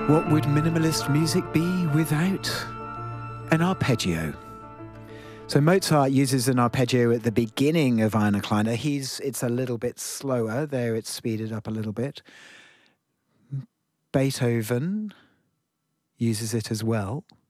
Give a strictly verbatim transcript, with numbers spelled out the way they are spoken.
What would minimalist music be without an arpeggio? So Mozart uses an arpeggio at the beginning of Eine Kleine. He's, it's a little bit slower. There it's speeded up a little bit. Beethoven uses it as well.